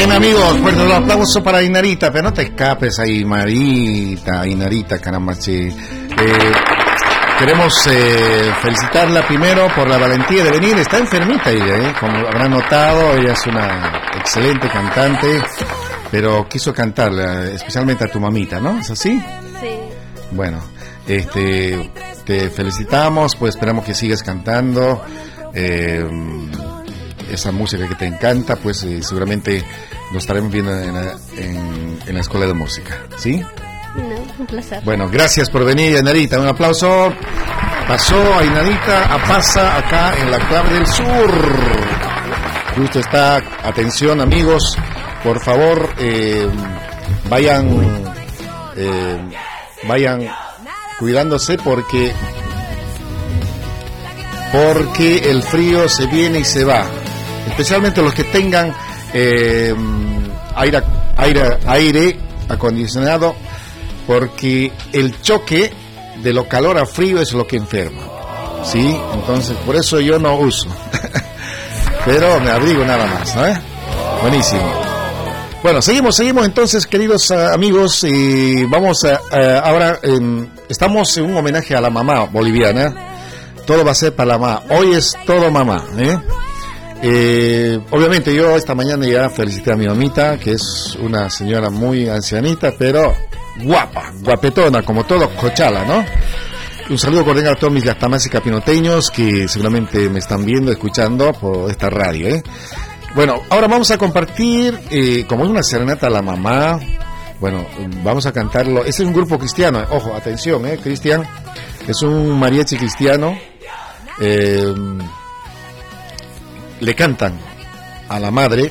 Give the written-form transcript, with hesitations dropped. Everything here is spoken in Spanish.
Bien, amigos, fuerte el aplauso para Inarita, pero no te escapes ahí, Inarita, caramba, che. Queremos felicitarla primero por la valentía de venir. Está enfermita ella, como habrán notado, ella es una excelente cantante, pero quiso cantarle especialmente a tu mamita, ¿no? ¿Es así? Sí. Bueno, te felicitamos, pues esperamos que sigas cantando esa música que te encanta, pues seguramente lo estaremos viendo en la escuela de música, ¿sí? No, un placer. Bueno, gracias por venir, Inarita. Un aplauso. Pasó a Inarita a Pasa acá en la Clave del Sur. Justo está, atención amigos, por favor, vayan cuidándose porque el frío se viene y se va. Especialmente los que tengan aire acondicionado, porque el choque de lo calor a frío es lo que enferma, ¿sí? Entonces, por eso yo no uso. Pero me abrigo nada más, ¿no? Buenísimo. Bueno, seguimos entonces, queridos amigos, y vamos ahora, estamos en un homenaje a la mamá boliviana. Todo va a ser para la mamá. Hoy es todo mamá, obviamente yo esta mañana ya felicité a mi mamita, que es una señora muy ancianita, pero guapa, guapetona, como todo Cochala, ¿no? Un saludo cordial a todos mis yatamas y capinoteños que seguramente me están viendo, escuchando por esta radio, Bueno, ahora vamos a compartir, como es una serenata a la mamá, bueno, vamos a cantarlo. Este es un grupo cristiano, ojo, atención, Cristian, es un mariachi cristiano. Le cantan a la madre